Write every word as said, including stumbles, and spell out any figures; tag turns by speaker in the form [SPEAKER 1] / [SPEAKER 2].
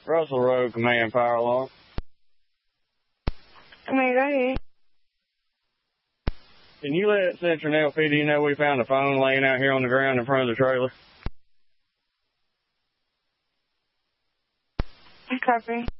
[SPEAKER 1] Russell Road, Command Fire Alarm.
[SPEAKER 2] Command, go ahead.
[SPEAKER 1] Can you let Central L P D know we found a phone laying out here on the ground in front of the trailer?
[SPEAKER 2] Copy.